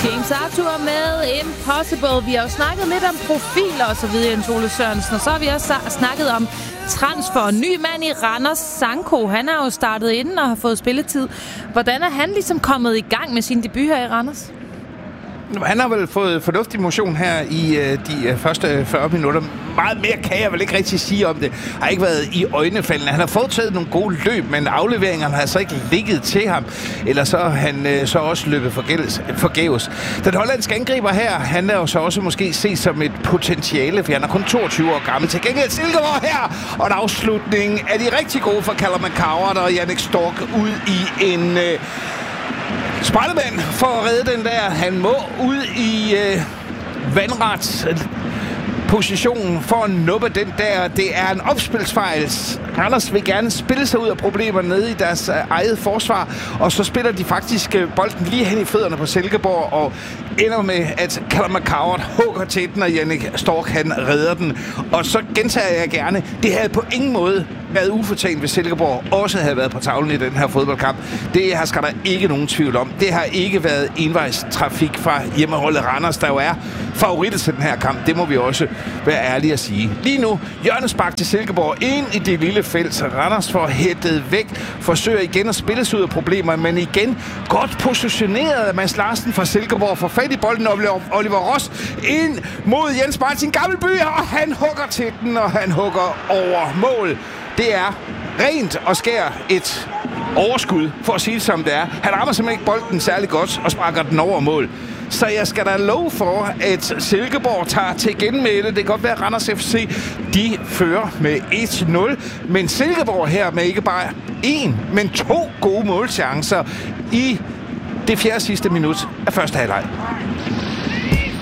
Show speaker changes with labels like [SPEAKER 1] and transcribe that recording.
[SPEAKER 1] James Arthur med Impossible. Vi har jo snakket lidt om profiler og så videre, Jens Ole Sørensen. Og så har vi også snakket om transfer. Ny mand i Randers, Sanko. Han har jo startet inden og har fået spilletid. Hvordan er han ligesom kommet i gang med sin debut her i Randers?
[SPEAKER 2] Han har vel fået fornuftig motion her i de første 40 minutter. Meget mere kan jeg vel ikke rigtig sige om det. Har ikke været i øjnefaldene. Han har foretaget nogle gode løb, men afleveringerne har altså ikke ligget til ham. Eller så har han så også løbet forgæves. Den hollandske angriber her, han er jo så også måske set som et potentiale, for han er kun 22 år gammel. Til gengæld Silkeborg her, og en afslutning af de rigtig gode for Callum McCoward og Jannik Stork ud i en... Spejlemand for at redde den der. Han må ud i vandret position for at nuppe den der. Det er en opspilsfejl. Randers vil gerne spille sig ud af problemer nede i deres eget forsvar, og så spiller de faktisk bolden lige hen i fødderne på Silkeborg, og ender med, at Callum McCoward hugger til den, og Jannik Stork han redder den. Og så gentager jeg gerne, det havde på ingen måde været ufortjent, hvis Silkeborg også havde været på tavlen i den her fodboldkamp. Det skal der ikke nogen tvivl om. Det har ikke været envejstrafik fra hjemmeholdet Randers, der jo er favoritter til den her kamp. Det må vi også være ærlige at sige. Lige nu, hjørnespark til Silkeborg ind i det lille felt. Randers får hættet væk, forsøger igen at spille sig ud af problemer, men igen godt positioneret af Mads Larsen fra Silkeborg. Får fat i bolden, Oliver Ross ind mod Jens Martin Gammelby, og han hugger til den, og han hugger over mål. Det er rent og skær et overskud, for at sige det som det er. Han rammer simpelthen ikke bolden særlig godt og sparker den over mål. Så jeg skal da love for, at Silkeborg tager til genmæle. Det kan godt være, at Randers FC de fører med 1-0. Men Silkeborg her med ikke bare 1, men 2 gode målchancer i det 4. sidste minut af første halvleg.